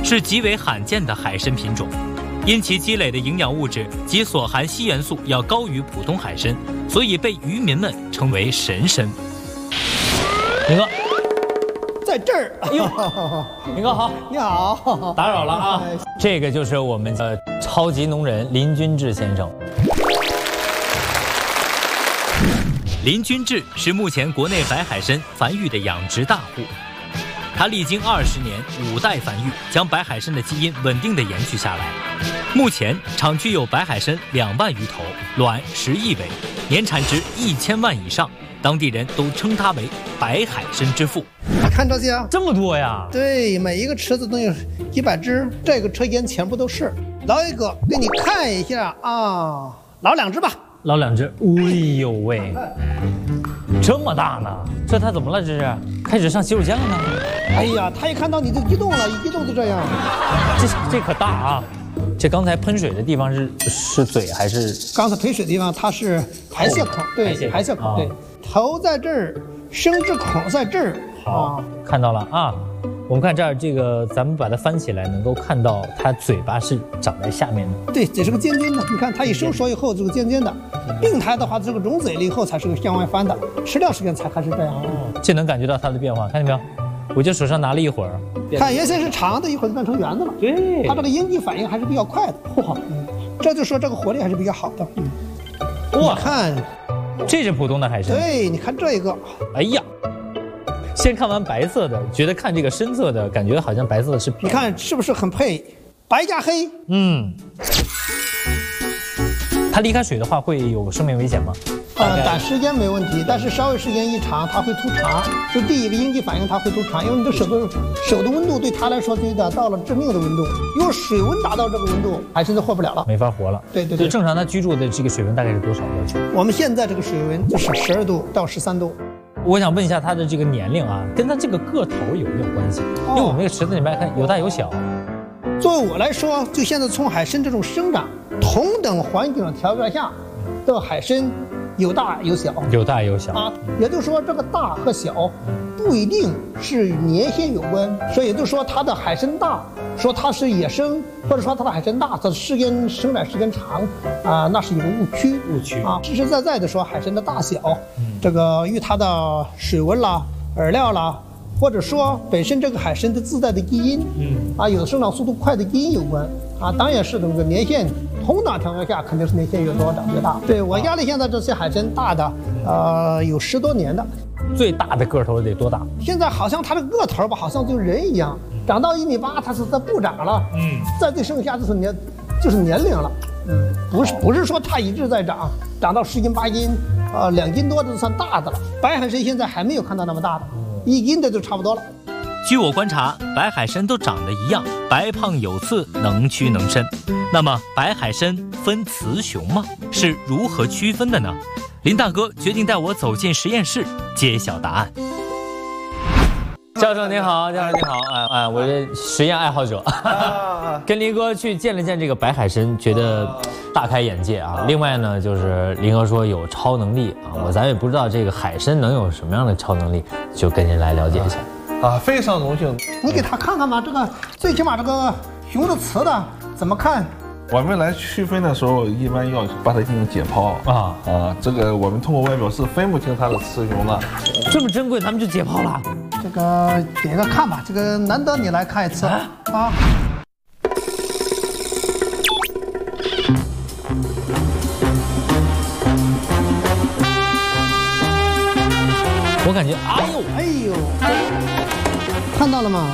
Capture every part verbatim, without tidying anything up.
是极为罕见的海参品种，因其积累的营养物质及所含硒元素要高于普通海参，所以被渔民们称为神参。林哥， 在这儿。 哎呦，林哥好， 你好， 打扰了啊。这个就是我们的超级农人林君志先生。林君志是目前国内白海参繁育的养殖大户，他历经二十年五代繁育，将白海参的基因稳定的延续下来。目前厂区有白海参两万余头，卵十亿尾，年产值一千万以上，当地人都称他为白海参之父。 看这些， 这么多呀？ 对，每一个池子都有一百只，这个车间全部都是。捞一个给你看一下啊，捞两只吧。 捞两只，哎呦喂，这么大呢？这它怎么了？这是开始上洗手间了呢？ 哎呀，它一看到你就移动了，一移动就这样。 这这可大啊！这刚才喷水的地方是是嘴还是？ 刚才喷水的地方它是排泄孔，对，排泄孔，对，头在这儿，生殖孔在这儿。 好，看到了啊。我们看这儿，这个咱们把它翻起来，能够看到它嘴巴是长在下面的。 对，这是个尖尖的。你看它一收缩以后，这个尖尖的。病态的话，这个融嘴了以后才是个向外翻的，吃掉时间才开始这样。 哦，这能感觉到它的变化，看见没有？我就手上拿了一会儿， 看原先是长的，一会儿就变成圆的了。 对， 它这个应激反应还是比较快的。嚯，嗯，这就说这个活力还是比较好的。嗯，哇，你看， 这是普通的海参。 对，你看这个， 哎呀。先看完白色的，觉得看这个深色的，感觉好像白色的是。 你看是不是很配？白加黑。 嗯。它离开水的话会有生命危险吗？ 呃，短时间没问题，但是稍微时间一长，它会突肠。就第一个应激反应，它会突肠，因为你的手的手的温度对它来说就有点到了致命的温度。如果水温达到这个温度，海参就活不了了， 没法活了。 对对对。 就正常它居住的这个水温大概是多少要求？ 我们现在这个水温就是十二度到十三度。 我想问一下它的这个年龄啊，跟它这个个头有没有关系？因为我们这个池子里面看有大有小。 作为我来说，就现在从海参这种生长同等环境条件下的海参，有大有小， 有大有小啊。也就是说，这个大和小不一定是与年限有关，所以也就是说，它的海参大，说它是野生，或者说它的海参大，它的时间生长时间长，啊、呃，那是一个误区。 误区啊，实实在在的说，海参的大小，嗯、这个与它的水温啦、饵料啦。或者说本身这个海参的自带的基因，嗯，啊，有的生长速度快的基因有关，啊，当然是这个年限同等条件下肯定是年限越多长越大。对我家里现在这些海参大的，呃，有十多年的， 最大的个头得多大？ 现在好像它的个头吧，好像就人一样，长到一米八，它是在不长了，嗯，再最剩下就是年就是年龄了，嗯，不是不是说它一直在长，长到十斤八斤，呃，两斤多的就算大的了。白海参现在还没有看到那么大的。一斤的就差不多了。 据我观察，白海参都长得一样，白胖有刺，能屈能伸。那么白海参分雌雄吗？是如何区分的呢？林大哥决定带我走进实验室，揭晓答案。教授您好，教授您好，哎哎，我是实验爱好者，跟林哥去见了见这个白海参，觉得大开眼界啊。另外呢，就是林哥说有超能力啊，我咱也不知道这个海参能有什么样的超能力，就跟您来了解一下。 啊，非常荣幸。 你给他看看吧，这个最起码这个雄的雌的怎么看？ 我们来区分的时候，一般要把它进行解剖啊啊，这个我们通过外表是分不清它的雌雄的。 这么珍贵，咱们就解剖了。 这个点个看吧，这个难得你来看一次啊。啊我感觉，哎呦哎呦，看到了吗？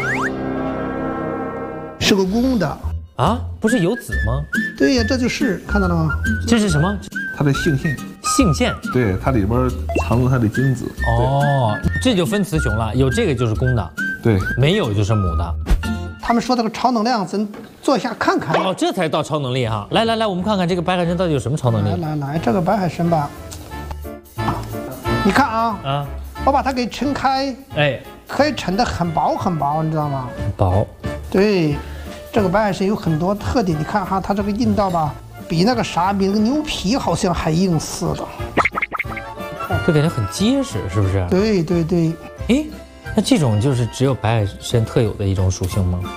是个公的啊，不是有子吗？ 对呀，这就是看到了吗？ 这是什么？ 它的性腺。 性腺，对， 它里边藏着它的精子。 哦，这就分雌雄了，有这个就是公的， 对， 没有就是母的。 他们说这个超能量，咱坐下看看。 哦，这才到超能力哈！来来来，我们看看这个白海参到底有什么超能力。 来来来，这个白海参吧，你看啊，啊，我把它给抻开，哎，可以抻得很薄很薄，你知道吗？ 薄。对， 这个白海参有很多特点，你看哈，它这个阴道吧。比那个啥，比那个牛皮好像还硬似的， 就感觉很结实，是不是？ 对对对。 哎，那这种就是只有白海参特有的一种属性吗？